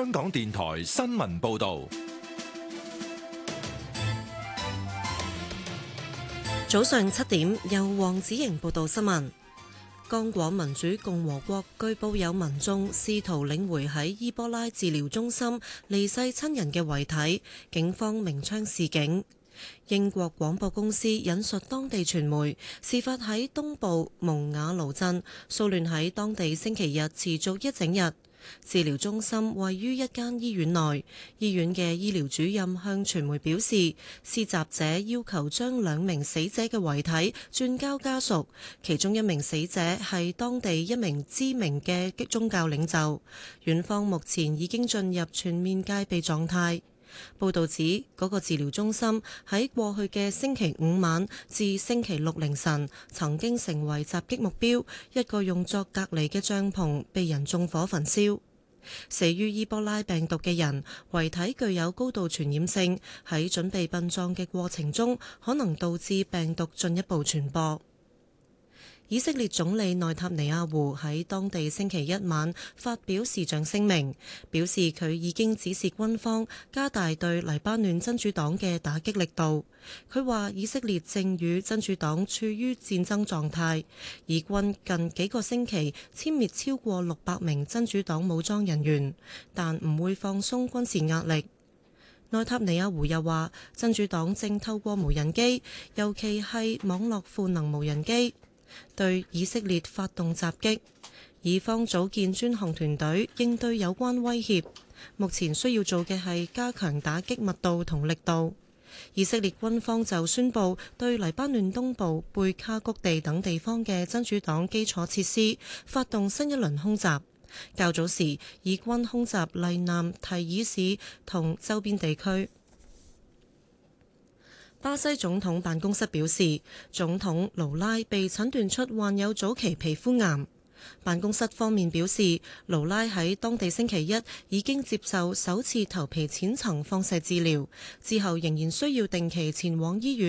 香港電台新聞報道。 早上7點，由黃子瑩報道新聞。剛果民主共和國據報有民眾試圖領回喺伊波拉治療中心離世親人嘅遺體，警方鳴槍示警。英國廣播公司引述當地傳媒，事發喺東部蒙瓦盧鎮，騷亂喺當地星期日持續一整日。治療中心位於一間醫院內，醫院嘅醫療主任向傳媒表示，施襲者要求將2名死者嘅遺體轉交家屬，其中1名死者係當地一名知名嘅宗教領袖。院方目前已經進入全面戒備狀態。報道指，嗰個治療中心喺過去嘅星期5晚至星期6凌晨曾經成為襲擊目標，一個用作隔離嘅帳篷被人縱火焚燒。死於伊波拉病毒嘅人遺體具有高度傳染性，喺準備殯葬嘅過程中可能導致病毒進一步傳播。以色列總理內塔尼亞胡喺當地星期一晚發表視像聲明，表示佢已經指示軍方加大對黎巴嫩真主黨嘅打擊力度。佢話以色列正與真主黨處於戰爭狀態，以軍近幾個星期殲滅超過600名真主黨武裝人員，但唔會放鬆軍事壓力。內塔尼亞胡又話，真主黨正透過無人機，尤其係網絡賦能無人機，對以色列發動襲擊，以方組建專項團隊應對有關威脅。目前需要做嘅係加強打擊密度同力度。以色列軍方就宣布對黎巴嫩東部貝卡谷地等地方嘅真主黨基礎設施發動新一輪空襲。較早時，以軍空襲黎南提爾市同周邊地區。巴西總統辦公室表示，總統盧拉被診斷出患有早期皮膚癌。辦公室方面表示，盧拉喺當地星期一已經接受首次頭皮淺層放射治療，之後仍然需要定期前往醫院